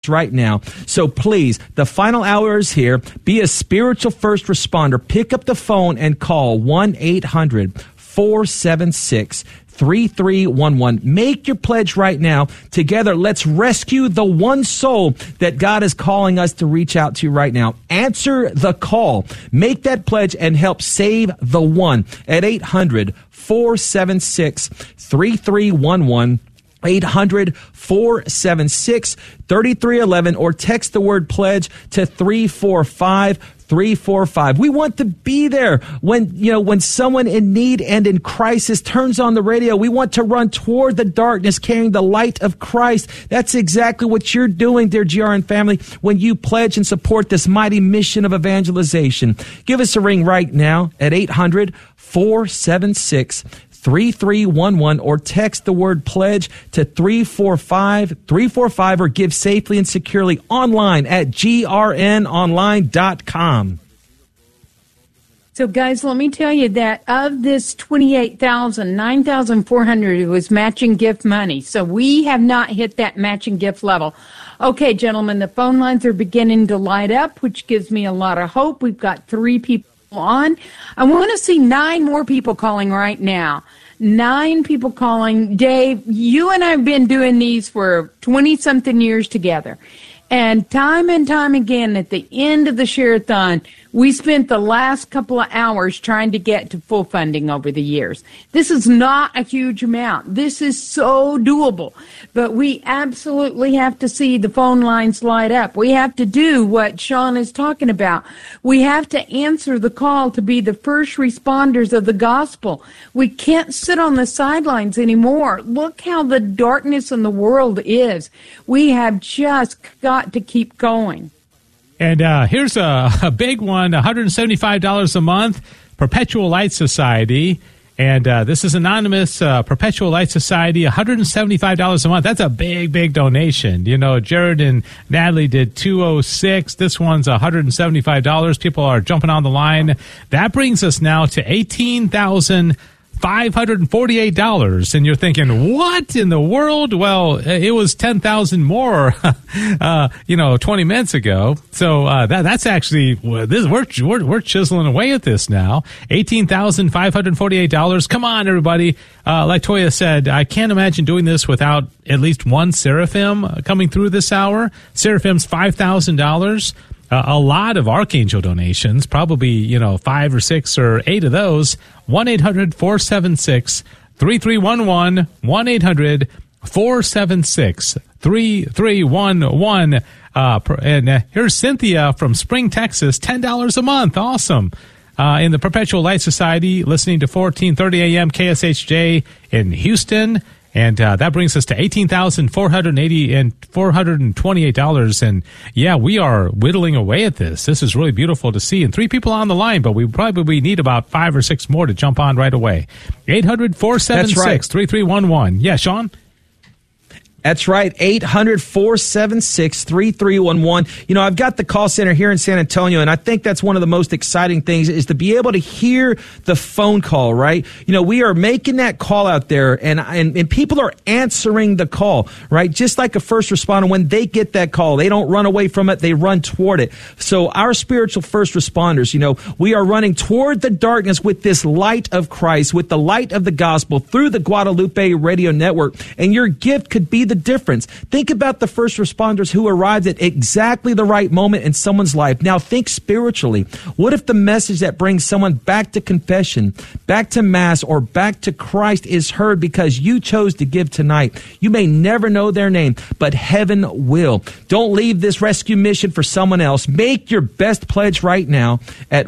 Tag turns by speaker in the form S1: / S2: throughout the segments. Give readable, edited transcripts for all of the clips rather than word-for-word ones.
S1: right now. So please, the final hour is here. Be a spiritual first responder. Pick up the phone and call 1-800-476-3311. Make your pledge right now. Together, let's rescue the one soul that God is calling us to reach out to right now. Answer the call. Make that pledge and help save the one at 800-476-3311. 800-476-3311, or text the word pledge to 345-345. We want to be there when someone in need and in crisis turns on the radio. We want to run toward the darkness carrying the light of Christ. That's exactly what you're doing, dear GRN family, when you pledge and support this mighty mission of evangelization. Give us a ring right now at 800-476-3311, or text the word pledge to 345-345, or give safely and securely online at grnonline.com.
S2: So, guys, let me tell you that of this 28,000, 9,400 was matching gift money. So we have not hit that matching gift level. Okay, gentlemen, the phone lines are beginning to light up, which gives me a lot of hope. We've got 3 people on. I want to see 9 more people calling right now. 9 people calling. Dave, you and I have been doing these for 20-something years together. And time again, at the end of the share-a-thon, we spent the last couple of hours trying to get to full funding over the years. This is not a huge amount. This is so doable. But we absolutely have to see the phone lines light up. We have to do what Sean is talking about. We have to answer the call to be the first responders of the gospel. We can't sit on the sidelines anymore. Look how the darkness in the world is. We have just got to keep going.
S3: And here's a big one, $175 a month, Perpetual Light Society. And this is anonymous, Perpetual Light Society, $175 a month. That's a big, big donation. You know, Jared and Natalie did $206. This one's $175. People are jumping on the line. That brings us now to $18,548, and you're thinking, what in the world? Well, it was 10,000 more, 20 minutes ago. So that's actually we're chiseling away at this now. $18,548. Come on, everybody! Like Toya said, I can't imagine doing this without at least one Seraphim coming through this hour. Seraphim's $5,000. A lot of Archangel donations, probably, 5 or 6 or 8 of those. 1-800-476-3311, 1-800-476-3311. And here's Cynthia from Spring, Texas, $10 a month. Awesome. In the Perpetual Light Society, listening to 1430 AM KSHJ in Houston. And that brings us to $18,428. And yeah, we are whittling away at this. This is really beautiful to see. And 3 people on the line, but we probably need about 5 or 6 more to jump on right away. 800-476-3311. Yeah, Sean?
S1: That's right, 800-476-3311. I've got the call center here in San Antonio, and I think that's one of the most exciting things is to be able to hear the phone call, right? We are making that call out there, and people are answering the call, right? Just like a first responder, when they get that call, they don't run away from it, they run toward it. So our spiritual first responders, we are running toward the darkness with this light of Christ, with the light of the gospel through the Guadalupe Radio Network, and your gift could be the difference. Think about the first responders who arrived at exactly the right moment in someone's life. Now think spiritually. What if the message that brings someone back to confession, back to Mass, or back to Christ is heard because you chose to give tonight? You may never know their name, but heaven will. Don't leave this rescue mission for someone else. Make your best pledge right now at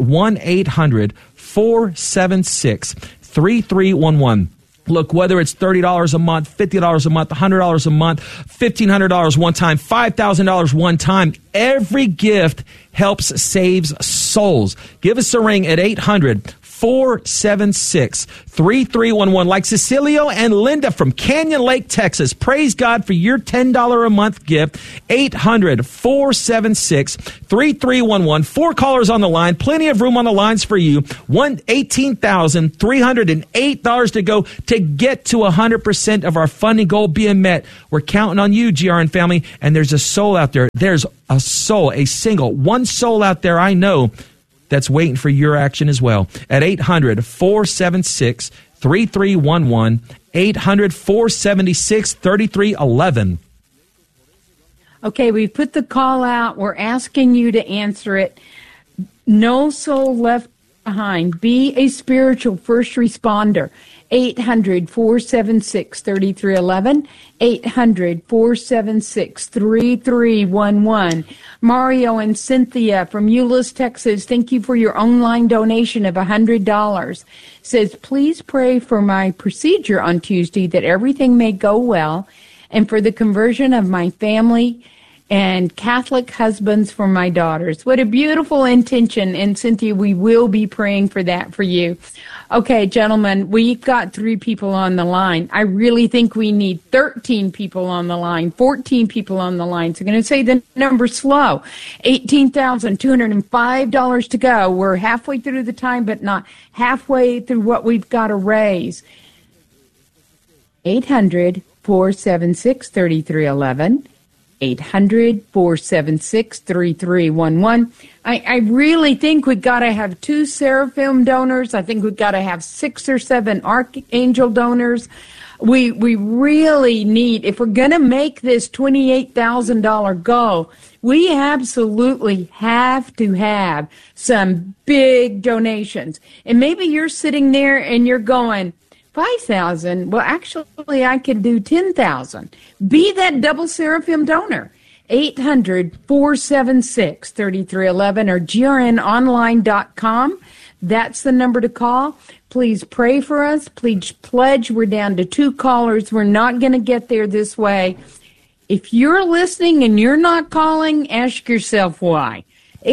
S1: 1-800-476-3311. Look, whether it's $30 a month, $50 a month, $100 a month, $1,500 one time, $5,000 one time, every gift helps save souls. Give us a ring at 800 800-476-3311. Like Cecilio and Linda from Canyon Lake, Texas. Praise God for your $10 a month gift. 800-476-3311. 4 callers on the line. Plenty of room on the lines for you. $18,308 to go to get to 100% of our funding goal being met. We're counting on you, GRN family. And there's a soul out there. There's a soul, one soul out there I know that's waiting for your action as well. At 800-476-3311. 800-476-3311.
S2: Okay, we put the call out. We're asking you to answer it. No soul left behind. Be a spiritual first responder. 800-476-3311. 800-476-3311. Mario and Cynthia from Euless, Texas, thank you for your online donation of $100. Says, please pray for my procedure on Tuesday that everything may go well and for the conversion of my family and Catholic husbands for my daughters. What a beautiful intention. And Cynthia, we will be praying for that for you. Okay, gentlemen, we've got 3 people on the line. I really think we need 13 people on the line, 14 people on the line. So I'm going to say the number slow. $18,205 to go. We're halfway through the time, but not halfway through what we've got to raise. 800-476-3311. 800-476-3311. I really think we've got to have 2 Seraphim donors. I think we've got to have 6 or 7 Archangel donors. We really need, if we're going to make this $28,000 goal, we absolutely have to have some big donations. And maybe you're sitting there and you're going, 5,000. Well, actually, I could do 10,000. Be that double Seraphim donor. 800-476-3311 or grnonline.com. That's the number to call. Please pray for us. Please pledge. We're down to 2 callers. We're not going to get there this way. If you're listening and you're not calling, ask yourself why.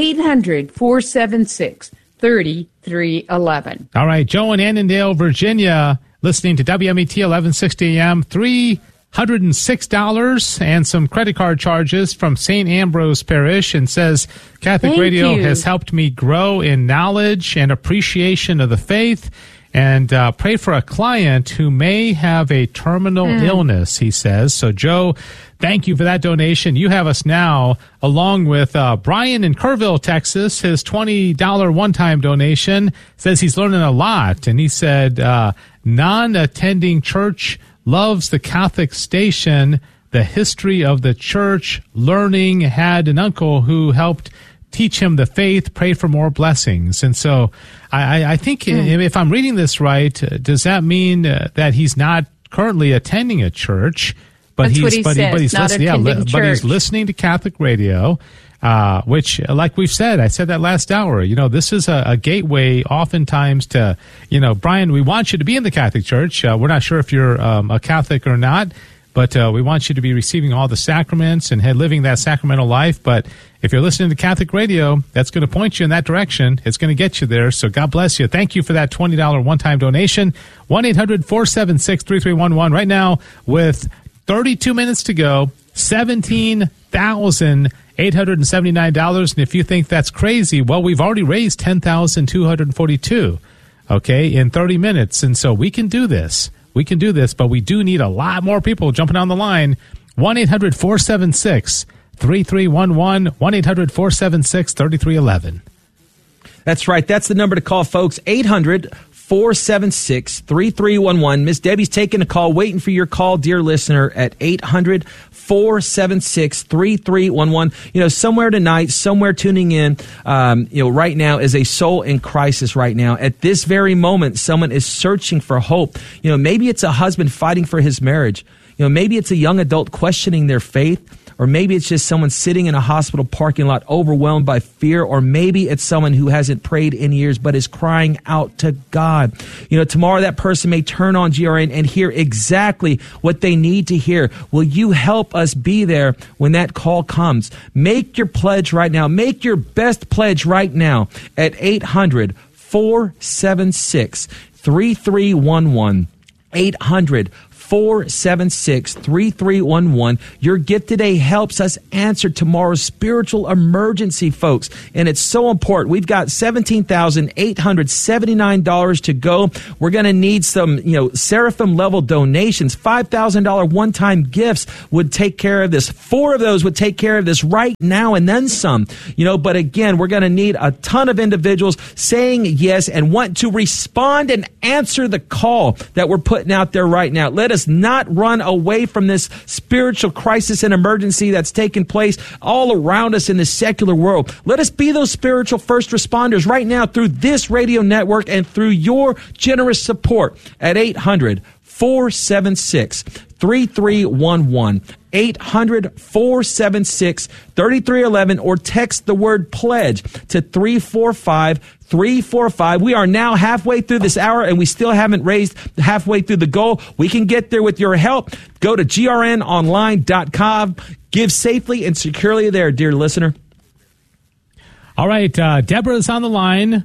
S2: 800-476-3311.
S3: All right, Joe in Annandale, Virginia, listening to WMET 1160 AM, $306 and some credit card charges from St. Ambrose Parish, and says, Catholic
S2: Thank
S3: Radio
S2: you.
S3: has helped me grow in knowledge and appreciation of the faith, and pray for a client who may have a terminal illness, he says. So, Joe, thank you for that donation. You have us now, along with Brian in Kerrville, Texas. His $20 one-time donation says he's learning a lot. And he said, non-attending church loves the Catholic station, the history of the church, learning, had an uncle who helped teach him the faith, pray for more blessings. And so I think if I'm reading this right, does that mean that he's not currently attending a church? But he's listening to Catholic radio, which, like we've said, I said that last hour, this is a gateway oftentimes to, Brian, we want you to be in the Catholic Church. We're not sure if you're a Catholic or not, but we want you to be receiving all the sacraments and living that sacramental life. But if you're listening to Catholic radio, that's going to point you in that direction. It's going to get you there. So God bless you. Thank you for that $20 one-time donation. 1-800-476-3311. Right now, with 32 minutes to go, $17,879. And if you think that's crazy, well, we've already raised $10,242, okay, in 30 minutes. And so we can do this. We can do this, but we do need a lot more people jumping on the line. 1-800-476-3311. 1-800-476-3311.
S1: That's right. That's the number to call, folks. 800-476-3311. Miss Debbie's taking a call, waiting for your call, dear listener, at 800-476-3311. Somewhere tonight, somewhere tuning in, right now is a soul in crisis right now. At this very moment, someone is searching for hope. Maybe it's a husband fighting for his marriage. Maybe it's a young adult questioning their faith. Or maybe it's just someone sitting in a hospital parking lot overwhelmed by fear. Or maybe it's someone who hasn't prayed in years but is crying out to God. Tomorrow that person may turn on GRN and hear exactly what they need to hear. Will you help us be there when that call comes? Make your pledge right now. Make your best pledge right now at 800 800-476-3311. 800-476-3311. Your gift today helps us answer tomorrow's spiritual emergency, folks. And it's so important. We've got $17,879 to go. We're going to need some, Seraphim level donations. $5,000 one-time gifts would take care of this. 4 of those would take care of this right now and then some. But again, we're going to need a ton of individuals saying yes and want to respond and answer the call that we're putting out there right now. Let us not run away from this spiritual crisis and emergency that's taking place all around us in the secular world. Let us be those spiritual first responders right now through this radio network and through your generous support at 800-476-3311. 800-476-3311 or text the word pledge to 345-345. We are now halfway through this hour and we still haven't raised halfway through the goal. We can get there with your help. Go to grnonline.com. Give safely and securely there, dear listener.
S3: All right, Deborah is on the line,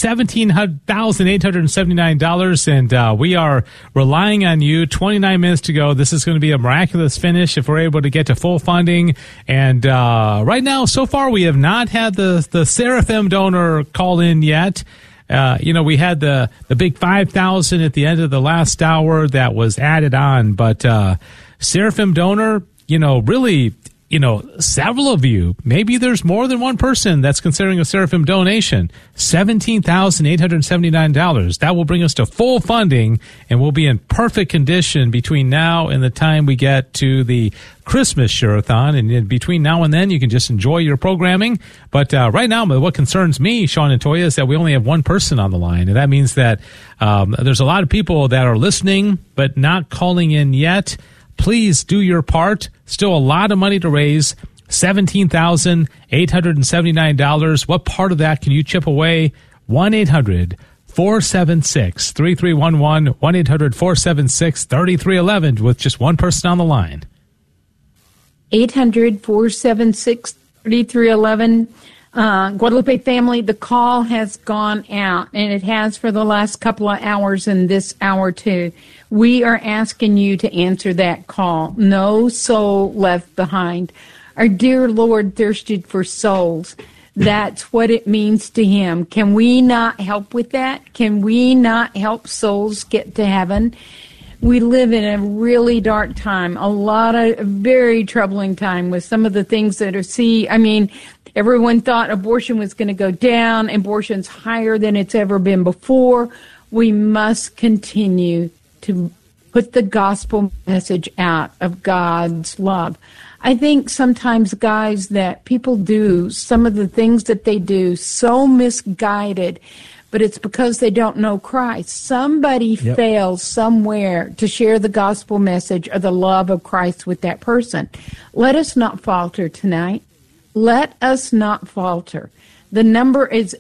S3: $17,879, and we are relying on you. 29 minutes to go. This is going to be a miraculous finish if we're able to get to full funding. And right now, so far, we have not had the Seraphim donor call in yet. We had the big 5,000 at the end of the last hour that was added on, but Seraphim donor, really. Several of you, maybe there's more than one person that's considering a Seraphim donation. $17,879. That will bring us to full funding, and we'll be in perfect condition between now and the time we get to the Christmas Share-a-thon. And in between now and then, you can just enjoy your programming. But right now, what concerns me, Sean and Toya, is that we only have one person on the line. And that means that there's a lot of people that are listening but not calling in yet. Please do your part. Still a lot of money to raise, $17,879. What part of that can you chip away? 1-800-476-3311, 1-800-476-3311 with just one person on the line.
S2: 800-476-3311. Guadalupe family, the call has gone out, and it has for the last couple of hours and this hour too. We are asking you to answer that call. No soul left behind. Our dear Lord thirsted for souls. That's what it means to him. Can we not help with that? Can we not help souls get to heaven? We live in a really dark time, a very troubling time with some of the things that are everyone thought abortion was going to go down. Abortion's higher than it's ever been before. We must continue to put the gospel message out of God's love. I think sometimes, guys, that people do some of the things that they do so misguided, but it's because they don't know Christ. Somebody fails somewhere to share the gospel message or the love of Christ with that person. Let us not falter tonight. Let us not falter. The number is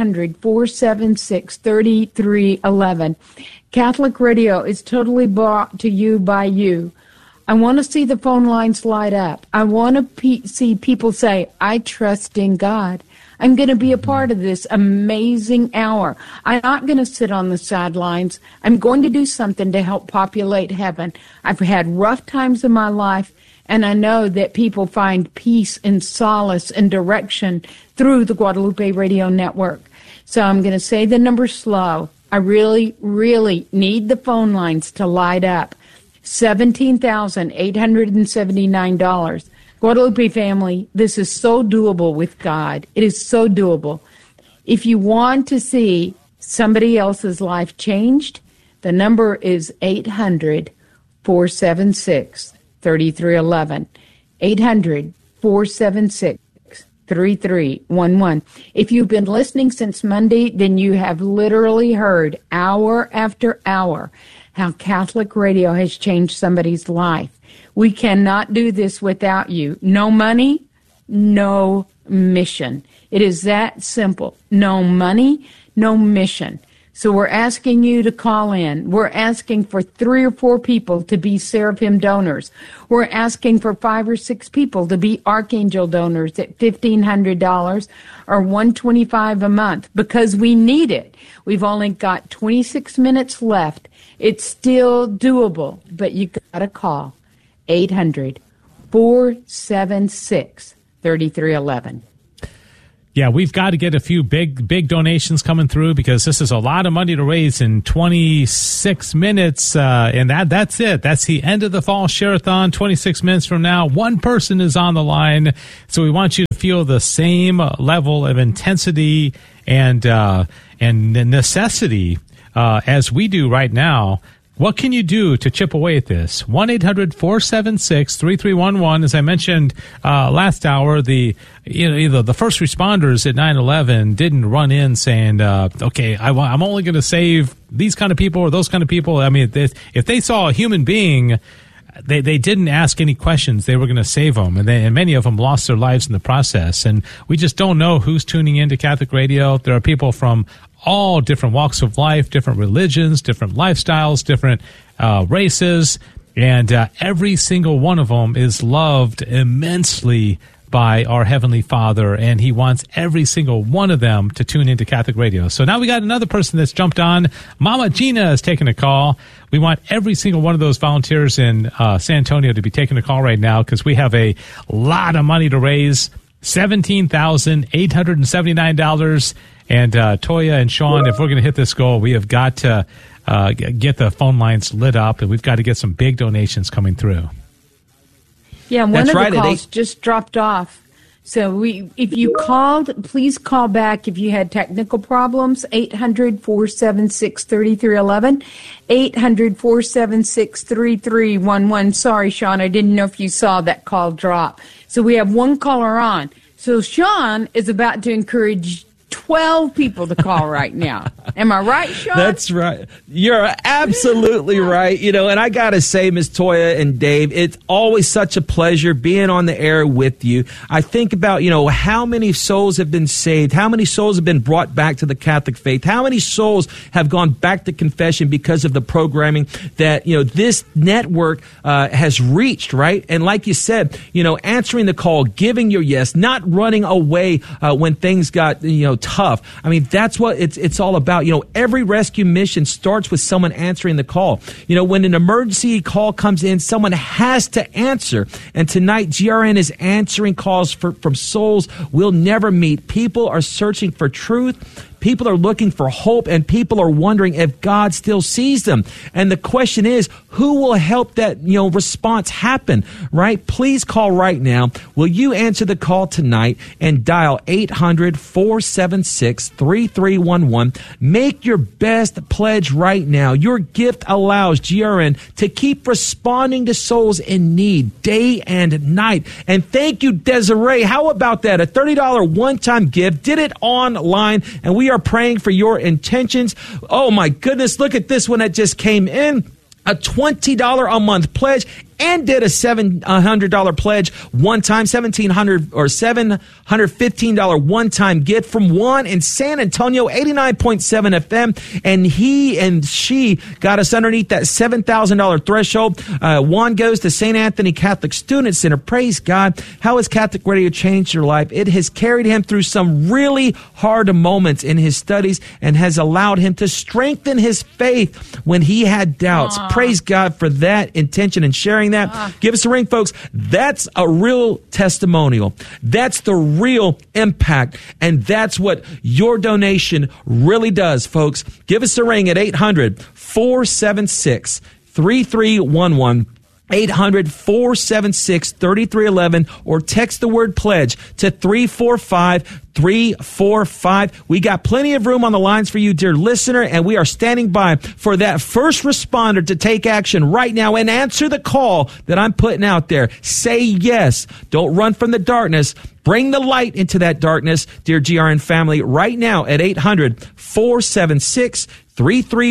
S2: 800-476-3311. Catholic Radio is totally brought to you by you. I want to see the phone lines light up. I want to see people say, I trust in God. I'm going to be a part of this amazing hour. I'm not going to sit on the sidelines. I'm going to do something to help populate heaven. I've had rough times in my life, and I know that people find peace and solace and direction through the Guadalupe Radio Network. So I'm going to say the number slow. I really, really need the phone lines to light up. $17,879. Guadalupe family, this is so doable with God. It is so doable. If you want to see somebody else's life changed, the number is 800-476-3311. 800-476-3311. If you've been listening since Monday, then you have literally heard hour after hour how Catholic Radio has changed somebody's life. We cannot do this without you. No money, no mission. It is that simple. No money, no mission. So we're asking you to call in. We're asking for 3 or 4 people to be Seraphim donors. We're asking for 5 or 6 people to be Archangel donors at $1,500 or $125 a month because we need it. We've only got 26 minutes left. It's still doable, but you got to call 800-476-3311.
S3: Yeah, we've got to get a few big donations coming through because this is a lot of money to raise in 26 minutes. And that's it. That's the end of the Fall Share-a-thon. 26 minutes from now, one person is on the line. So we want you to feel the same level of intensity and necessity as we do right now. What can you do to chip away at this? 1-800-476-3311. As I mentioned last hour, the first responders at 9/11 didn't run in saying, "Okay, I'm only going to save these kind of people or those kind of people." I mean, if they saw a human being, they didn't ask any questions. They were going to save them, and many of them lost their lives in the process. And we just don't know who's tuning into Catholic Radio. There are people from all different walks of life, different religions, different lifestyles, different races, and every single one of them is loved immensely by our Heavenly Father, and He wants every single one of them to tune into Catholic Radio. So now we got another person that's jumped on. Mama Gina is taking a call. We want every single one of those volunteers in San Antonio to be taking a call right now because we have a lot of money to raise, $17,879. And Toya and Sean, if we're going to hit this goal, we have got to get the phone lines lit up, and we've got to get some big donations coming through.
S2: Yeah, one of the calls just dropped off. So if you called, please call back if you had technical problems, 800-476-3311, 800-476-3311. Sorry, Sean, I didn't know if you saw that call drop. So we have one caller on. So Sean is about to encourage 12 people to call right now. Am I right, Sean?
S1: That's right. You're absolutely right. You know, and I got to say, Ms. Toya and Dave, it's always such a pleasure being on the air with you. I think about, you know, how many souls have been saved, how many souls have been brought back to the Catholic faith, how many souls have gone back to confession because of the programming that, you know, this network has reached, right? And like you said, you know, answering the call, giving your yes, not running away when things got, you know, tough. I mean, that's what it's all about. You know, every rescue mission starts with someone answering the call. You know, when an emergency call comes in, someone has to answer. And tonight, GRN is answering calls from souls we'll never meet. People are searching for truth. People are looking for hope, and people are wondering if God still sees them. And the question is, who will help that, you know, response happen, right? Please call right now. Will you answer the call tonight and dial 800-476-3311? Make your best pledge right now. Your gift allows GRN to keep responding to souls in need day and night. And thank you, Desiree. How about that? A $30 one-time gift. Did it online, and we are praying for your intentions. Oh my goodness, look at this one that just came in. A $20 a month pledge, and did a $700 pledge one time, $1,700 or $715 one time gift from Juan in San Antonio, 89.7 FM, and he and she got us underneath that $7,000 threshold. Juan goes to St. Anthony Catholic Student Center. Praise God. How has Catholic Radio changed your life? It has carried him through some really hard moments in his studies and has allowed him to strengthen his faith when he had doubts.
S2: Aww.
S1: Praise God for that intention and sharing that. Give us a ring, folks. That's a real testimonial. That's the real impact. And that's what your donation really does, folks. Give us a ring at 800-476-3311. 800-476-3311 or text the word pledge to 345-345. We got plenty of room on the lines for you, dear listener, and we are standing by for that first responder to take action right now and answer the call that I'm putting out there. Say yes. Don't run from the darkness. Bring the light into that darkness, dear GRN family, right now at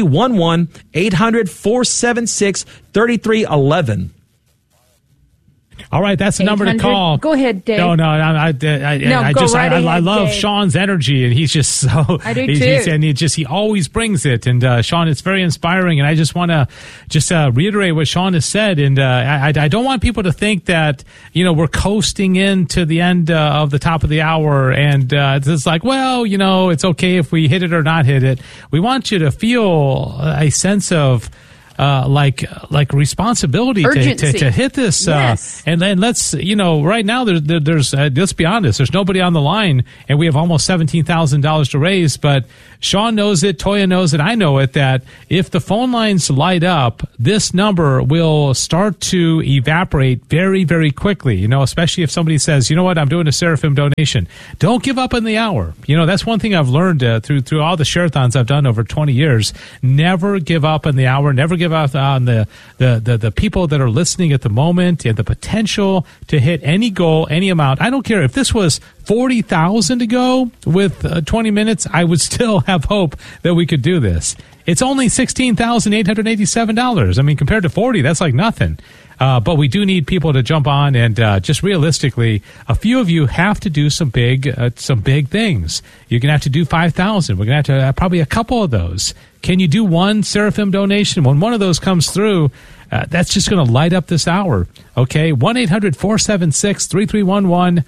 S1: 800-476-3311, 800-476-3311.
S3: All right, that's the number to call.
S2: Go ahead, Dave.
S3: No, I love
S2: Dave.
S3: Sean's energy, and he's just so.
S2: I do too.
S3: He always brings it, and Sean, it's very inspiring. And I just want to reiterate what Sean has said, and I don't want people to think that we're coasting into the end of the top of the hour, and it's like, well, it's okay if we hit it or not hit it. We want you to feel a sense of. Like responsibility to hit this,
S2: yes.
S3: And then let's right now there's let's be honest, there's nobody on the line, and we have almost $17,000 to raise. But Sean knows it, Toya knows it, I know it, that if the phone lines light up, this number will start to evaporate very, very quickly. Especially if somebody says, what, I'm doing a Seraphim donation. Don't give up in the hour. That's one thing I've learned through all the share-a-thons I've done over 20 years. Never give up in the hour. Never give up on the people that are listening at the moment and the potential to hit any goal, any amount. I don't care if this was 40,000 to go with 20 minutes. I would still have hope that we could do this. It's only $16,887. I mean, compared to 40, that's like nothing. But we do need people to jump on, and just realistically, a few of you have to do some big things. You're going to have to do 5,000. We're going to have to probably a couple of those. Can you do one Seraphim donation? When one of those comes through, that's just going to light up this hour. Okay, 1-800-476-3311,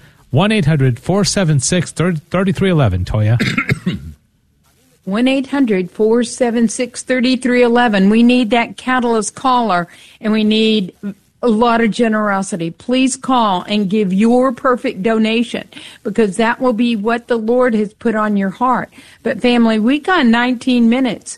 S3: 1-800-476-3311, Toya.
S2: 1-800-476-3311. We need that catalyst caller, and we need a lot of generosity. Please call and give your perfect donation, because that will be what the Lord has put on your heart. But family, we got 19 minutes,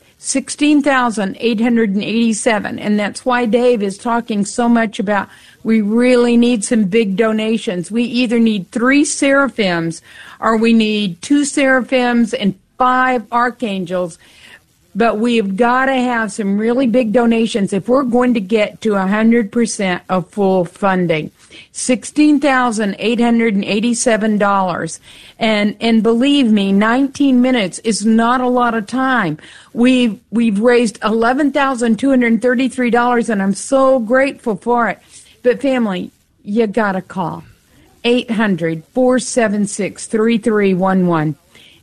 S2: 16,887, and that's why Dave is talking so much about we really need some big donations. We either need 3 seraphims, or we need 2 seraphims and 5 archangels. But we've got to have some really big donations if we're going to get to 100% of full funding. $16,887. And believe me, 19 minutes is not a lot of time. We've raised $11,233, and I'm so grateful for it. But family, you got to call. 800-476-3311.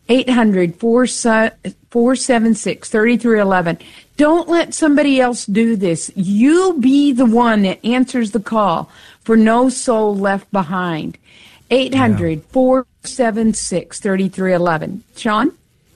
S2: 800-476-3311. Don't let somebody else do this. You be the one that answers the call for no soul left behind. 800-476-3311. Sean?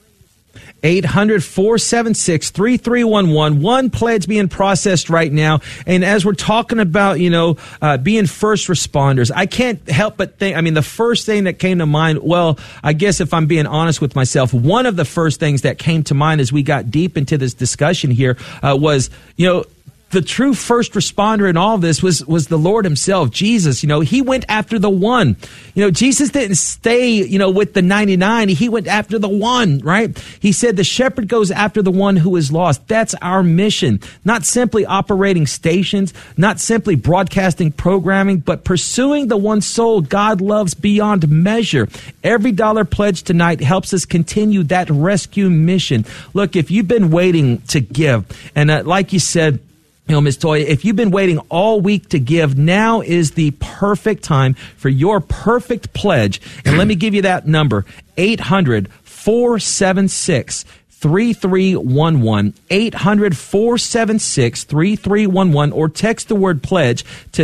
S1: 800-476-3311. One pledge being processed right now. And as we're talking about, being first responders, I can't help but think, the first thing that came to mind, well, I guess if I'm being honest with myself, one of the first things that came to mind as we got deep into this discussion here was, the true first responder in all of this was the Lord himself, Jesus. He went after the one. Jesus didn't stay, with the 99. He went after the one, right? He said the shepherd goes after the one who is lost. That's our mission. Not simply operating stations, not simply broadcasting programming, but pursuing the one soul God loves beyond measure. Every dollar pledged tonight helps us continue that rescue mission. Look, if you've been waiting to give, and like you said, Ms. Toya, if you've been waiting all week to give, now is the perfect time for your perfect pledge. And let me give you that number, 800-476-3311, 800-476-3311, or text the word pledge to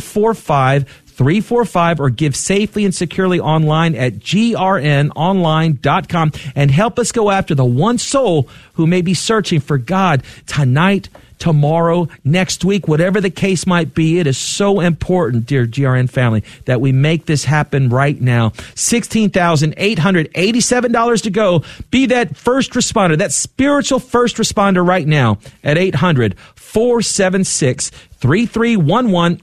S1: 345-345, or give safely and securely online at grnonline.com, and help us go after the one soul who may be searching for God tonight, tomorrow, next week, whatever the case might be. It is so important, dear GRN family, that we make this happen right now. $16,887 to go. Be that first responder, that spiritual first responder right now at 800-476-3311,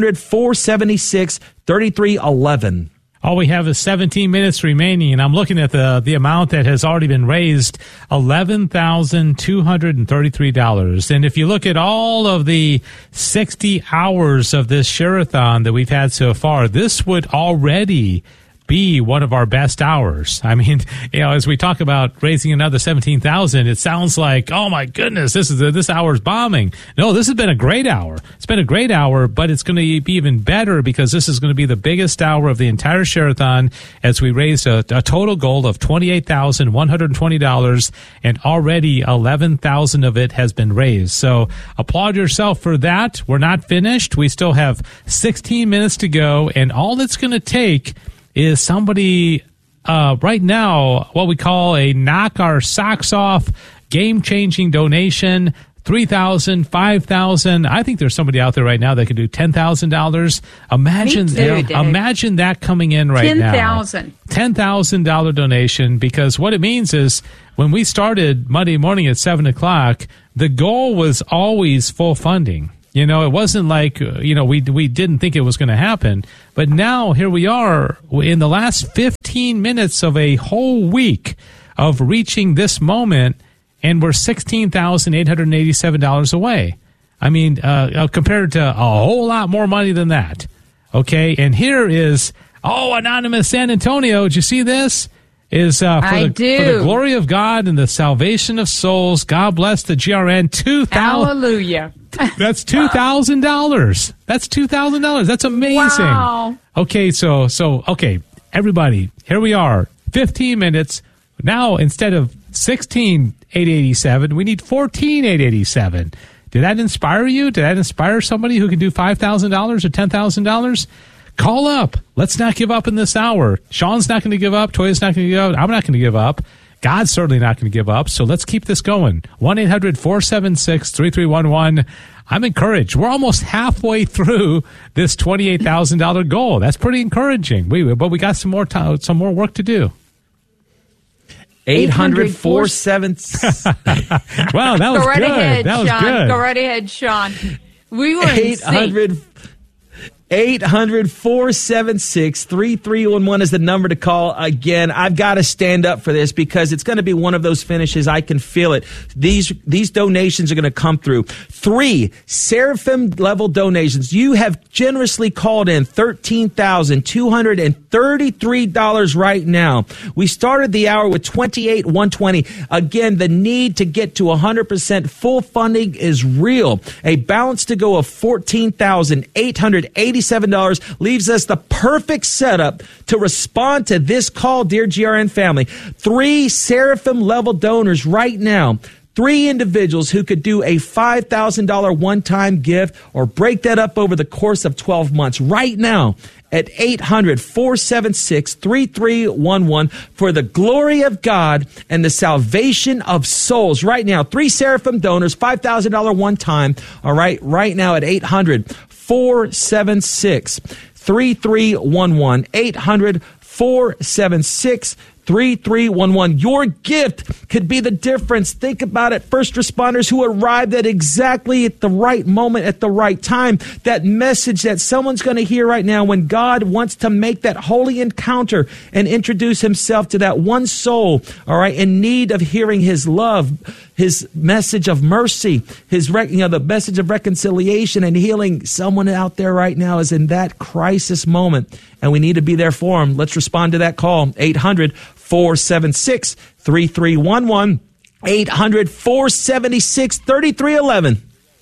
S1: 800-476-3311.
S3: All we have is 17 minutes remaining, and I'm looking at the amount that has already been raised, $11,233. And if you look at all of the 60 hours of this share-a-thon that we've had so far, this would already be one of our best hours. I mean, as we talk about raising another 17,000, it sounds like, oh my goodness, this hour's bombing. No, this has been a great hour. It's been a great hour, but it's going to be even better because this is going to be the biggest hour of the entire Share-a-thon as we raised a total goal of $28,120, and already 11,000 of it has been raised. So applaud yourself for that. We're not finished. We still have 16 minutes to go, and all that's going to take is somebody right now, what we call a knock our socks off, game-changing donation, $3,000, $5,000. I think there's somebody out there right now that could do $10,000. Imagine that coming in right now. $10,000 donation, because what it means is when we started Monday morning at 7 o'clock, the goal was always full funding. It wasn't like, we didn't think it was going to happen. But now here we are in the last 15 minutes of a whole week of reaching this moment, and we're $16,887 away. I mean, compared to a whole lot more money than that. Okay, and here is, Anonymous San Antonio, did you see this? Is for the glory of God and the salvation of souls. God bless the GRN.
S2: Hallelujah.
S3: That's $2,000. That's $2,000. That's amazing.
S2: Wow.
S3: Okay, so everybody, here we are. 15 minutes. Now, instead of 16,887, we need 14,887. Did that inspire you? Did that inspire somebody who can do $5,000 or $10,000? Call up. Let's not give up in this hour. Sean's not going to give up. Toya's not going to give up. I'm not going to give up. God's certainly not going to give up. So let's keep this going. 1-800-476-3311. I'm encouraged. We're almost halfway through this $28,000 goal. That's pretty encouraging. But we got some more work to do.
S1: 800-476.
S3: Wow, that was good.
S2: Ahead,
S3: that was
S2: Sean.
S3: good.
S2: Go right ahead, Sean. We were
S1: 800-476-3311 is the number to call. Again, I've got to stand up for this because it's going to be one of those finishes. I can feel it. These donations are going to come through. 3 Seraphim level donations. You have generously called in $13,233 right now. We started the hour with $28,120. Again, the need to get to 100% full funding is real. A balance to go of $14,887 leaves us the perfect setup to respond to this call, dear GRN family. 3 Seraphim level donors right now. 3 individuals who could do a $5,000 one-time gift or break that up over the course of 12 months right now at 800-476-3311 for the glory of God and the salvation of souls. Right now, 3 Seraphim donors, $5,000 one time. All right, right now at 800-476-3311. 800-476-3311. Your gift could be the difference. Think about it. First responders who arrived at exactly at the right moment, at the right time. That message that someone's going to hear right now when God wants to make that holy encounter and introduce himself to that one soul, all right, in need of hearing his love, his message of mercy, the message of reconciliation and healing. Someone out there right now is in that crisis moment, and we need to be there for them. Let's respond to that call. 800-476-3311. 800-476-3311.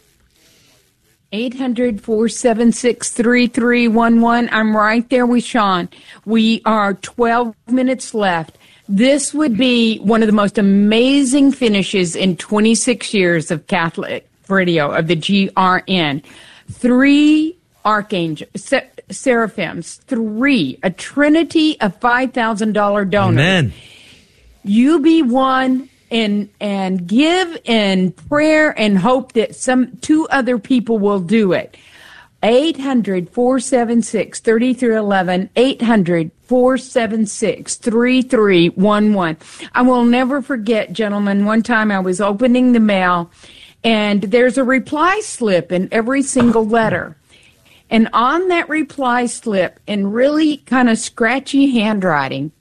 S2: 800-476-3311. I'm right there with Sean. We are 12 minutes left. This would be one of the most amazing finishes in 26 years of Catholic radio, of the GRN. 3 archangels, seraphims, 3, a trinity of $5,000 donors.
S1: Amen.
S2: You be one and give in prayer and hope that 2 other people will do it. 800-476-3311, 800-476-3311. I will never forget, gentlemen, one time I was opening the mail, and there's a reply slip in every single letter. And on that reply slip, in really kind of scratchy handwriting,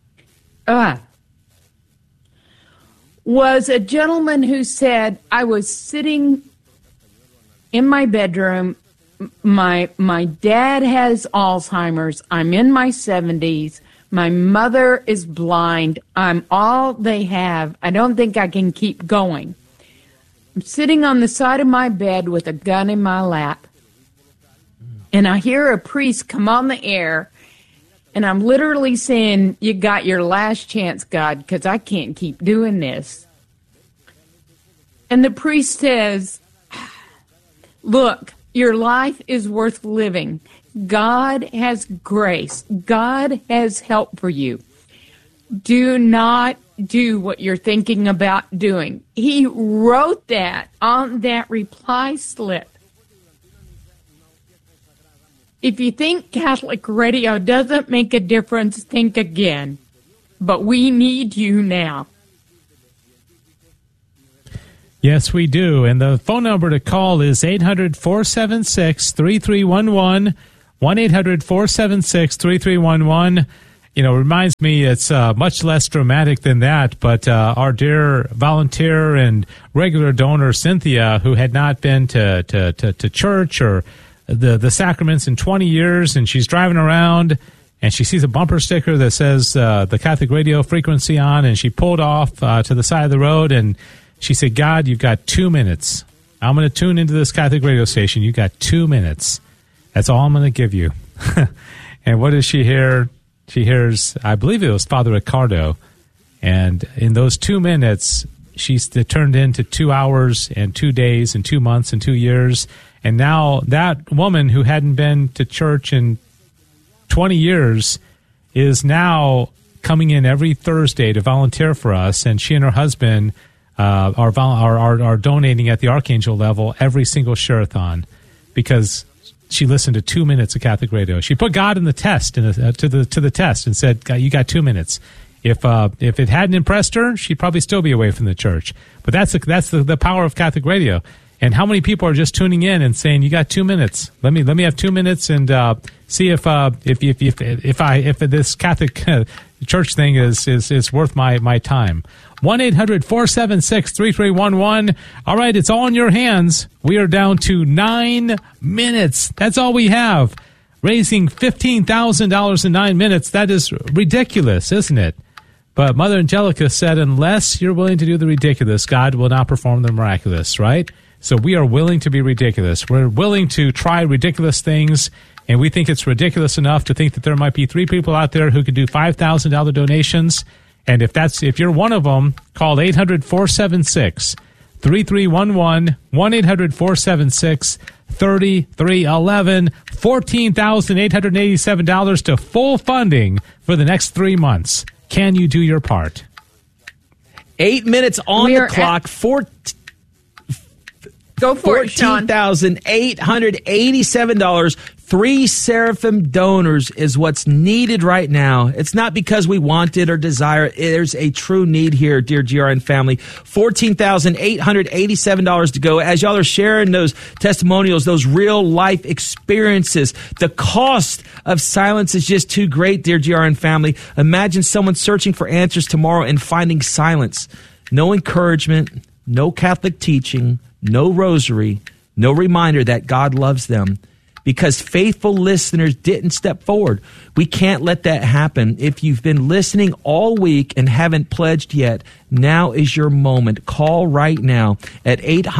S2: was a gentleman who said, I was sitting in my bedroom. My dad has Alzheimer's. I'm in my 70s. My mother is blind. I'm all they have. I don't think I can keep going. I'm sitting on the side of my bed with a gun in my lap. And I hear a priest come on the air. And I'm literally saying, you got your last chance, God, because I can't keep doing this. And the priest says, look, your life is worth living. God has grace. God has help for you. Do not do what you're thinking about doing. He wrote that on that reply slip. If you think Catholic radio doesn't make a difference, think again. But we need you now.
S3: Yes, we do. And the phone number to call is 800-476-3311, 1-800-476-3311. You know, reminds me it's much less dramatic than that, but our dear volunteer and regular donor, Cynthia, who had not been to church or the sacraments in 20 years, and she's driving around and she sees a bumper sticker that says the Catholic radio frequency on, and she pulled off to the side of the road and she said, God, you've got 2 minutes. I'm going to tune into this Catholic radio station. You've got 2 minutes. That's all I'm going to give you. And what does she hear? She hears, I believe it was Father Ricardo. And in those 2 minutes, it turned into 2 hours and 2 days and 2 months and 2 years. And now that woman who hadn't been to church in 20 years is now coming in every Thursday to volunteer for us. And she and her husband are donating at the Archangel level every single Share-a-thon because she listened to 2 minutes of Catholic radio. She put God in the test, to the test, and said, "You got 2 minutes." If it hadn't impressed her, she'd probably still be away from the church. But that's the power of Catholic radio. And how many people are just tuning in and saying, "You got 2 minutes? Let me have 2 minutes and see if this Catholic church thing is worth my time." 1-800-476-3311. All right, it's all in your hands. We are down to 9 minutes. That's all we have. Raising $15,000 in 9 minutes. That is ridiculous, isn't it? But Mother Angelica said, unless you're willing to do the ridiculous, God will not perform the miraculous, right? So we are willing to be ridiculous. We're willing to try ridiculous things, and we think it's ridiculous enough to think that there might be 3 people out there who could do $5,000 donations. And if you're one of them, call 800-476-3311, 1-800-476-3311, $14,887 to full funding for the next 3 months. Can you do your part?
S1: 8 minutes on the clock.
S2: Go for it, Sean.
S1: $14,887. 3 Seraphim donors is what's needed right now. It's not because we want it or desire it. There's a true need here, dear GRN family. $14,887 to go. As y'all are sharing those testimonials, those real life experiences, the cost of silence is just too great, dear GRN family. Imagine someone searching for answers tomorrow and finding silence. No encouragement, no Catholic teaching, no rosary, no reminder that God loves them. Because faithful listeners didn't step forward. We can't let that happen. If you've been listening all week and haven't pledged yet, now is your moment. Call right now at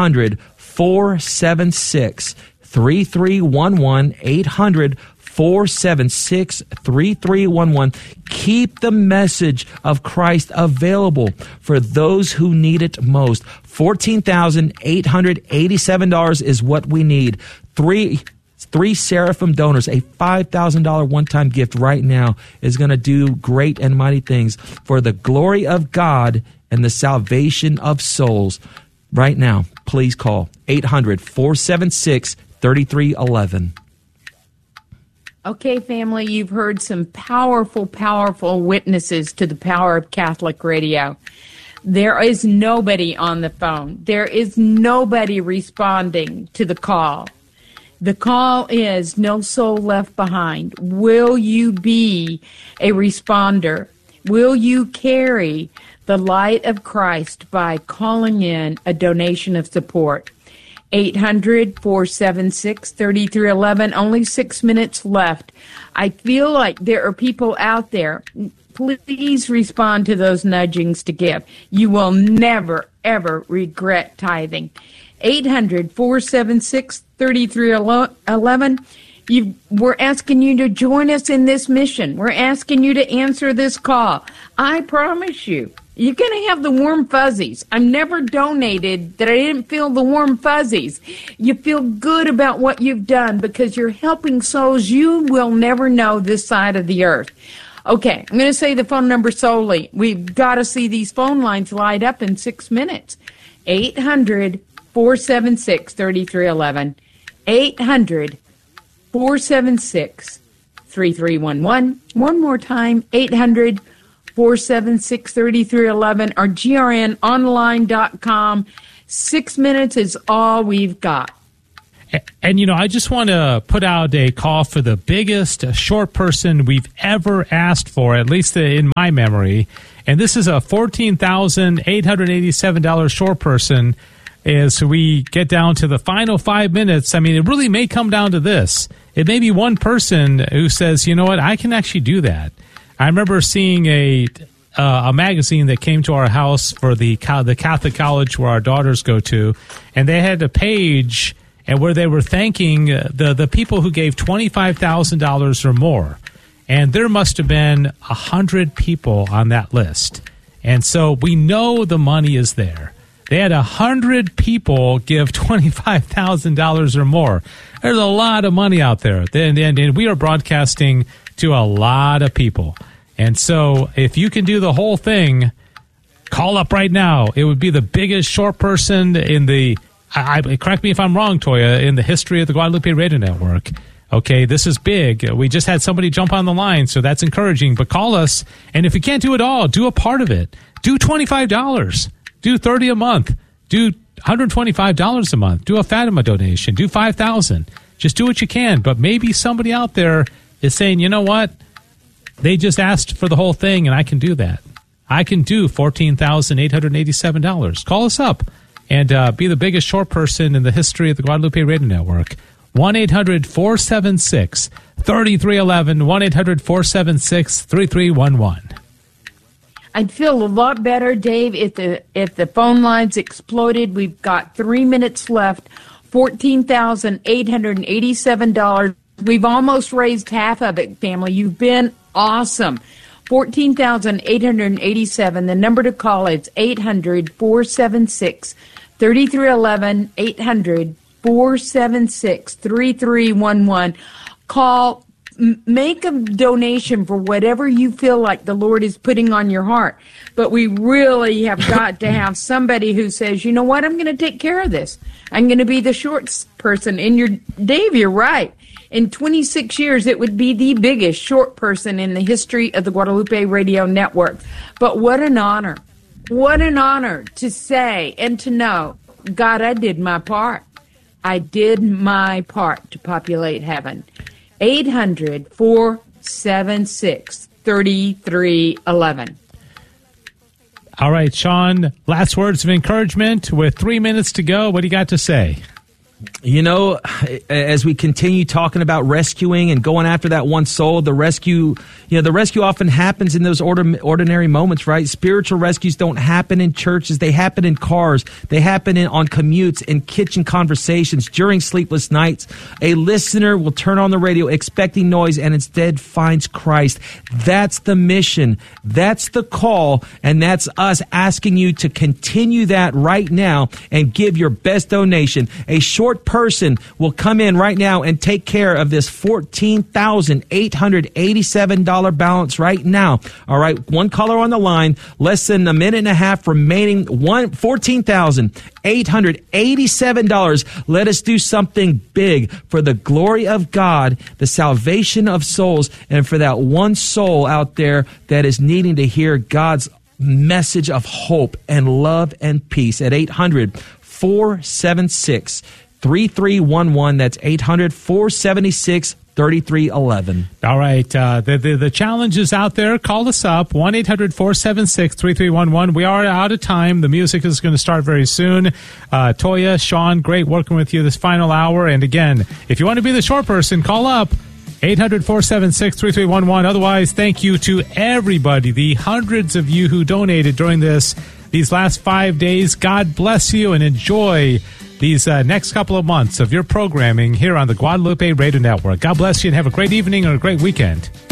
S1: 800-476-3311, 800-476-3311. Keep the message of Christ available for those who need it most. $14,887 is what we need. Three Seraphim donors, a $5,000 one-time gift right now is going to do great and mighty things for the glory of God and the salvation of souls. Right now, please call 800-476-3311.
S2: Okay, family, you've heard some powerful, powerful witnesses to the power of Catholic radio. There is nobody on the phone. There is nobody responding to the call. The call is no soul left behind. Will you be a responder? Will you carry the light of Christ by calling in a donation of support? 800-476-3311. Only 6 minutes left. I feel like there are people out there. Please respond to those nudgings to give. You will never, ever regret tithing. 800-476-3311. We're asking you to join us in this mission. We're asking you to answer this call. I promise you, you're going to have the warm fuzzies. I've never donated that I didn't feel the warm fuzzies. You feel good about what you've done because you're helping souls you will never know this side of the earth. Okay, I'm going to say the phone number solely. We've got to see these phone lines light up in 6 minutes. 800-476-3311. 800-476-3311. One more time, 800-476-3311 or grnonline.com. 6 minutes is all we've got.
S3: And, I just want to put out a call for the biggest short person we've ever asked for, at least in my memory. And this is a $14,887 short person as we get down to the final 5 minutes. I mean, it really may come down to this. It may be one person who says, you know what, I can actually do that. I remember seeing a magazine that came to our house for the Catholic college where our daughters go to, and they had a page and where they were thanking the people who gave $25,000 or more. And there must have been 100 people on that list. And so we know the money is there. They had 100 people give $25,000 or more. There's a lot of money out there. And we are broadcasting to a lot of people. And so if you can do the whole thing, call up right now. It would be the biggest short person in the... correct me if I'm wrong, Toya, in the history of the Guadalupe Radio Network. Okay, this is big. We just had somebody jump on the line, so that's encouraging. But call us, and if you can't do it all, do a part of it. Do $25. Do $30 a month. Do $125 a month. Do a Fatima donation. Do $5,000. Just do what you can. But maybe somebody out there is saying, you know what? They just asked for the whole thing, and I can do that. I can do $14,887. Call us up and be the biggest short person in the history of the Guadalupe Radio Network. 1-800-476-3311, 1-800-476-3311.
S2: I'd feel a lot better, Dave, if the phone lines exploded. We've got 3 minutes left, $14,887. We've almost raised half of it, family. You've been awesome. $14,887. The number to call is 800-476-3311, 800-476-3311. Call, make a donation for whatever you feel like the Lord is putting on your heart. But we really have got to have somebody who says, you know what, I'm going to take care of this. I'm going to be the short person. And Dave, you're right. In 26 years, it would be the biggest short person in the history of the Guadalupe Radio Network. But what an honor. What an honor to say and to know, God, I did my part. I did my part to populate heaven. 800-476-3311.
S3: All right, Sean, last words of encouragement with 3 minutes to go. What do you got to say?
S1: You know, as we continue talking about rescuing and going after that one soul, the rescue often happens in those ordinary moments, right? Spiritual rescues don't happen in churches. They happen in cars. They happen on commutes, in kitchen conversations, during sleepless nights. A listener will turn on the radio expecting noise and instead finds Christ. That's the mission. That's the call. And that's us asking you to continue that right now and give your best donation. A short person will come in right now and take care of this $14,887 balance right now. All right, one caller on the line, less than a minute and a half remaining, $14,887. Let us do something big for the glory of God, the salvation of souls, and for that one soul out there that is needing to hear God's message of hope and love and peace at 800-476-3311. That's 800-476-3311. 3311.
S3: All right. The challenge is out there. Call us up, 1-800-476-3311. We are out of time. The music is going to start very soon. Toya, Sean, great working with you this final hour. And again, if you want to be the short person, call up 800-476-3311. Otherwise, thank you to everybody, the hundreds of you who donated during these last 5 days. God bless you and enjoy these next couple of months of your programming here on the Guadalupe Radio Network. God bless you and have a great evening or a great weekend.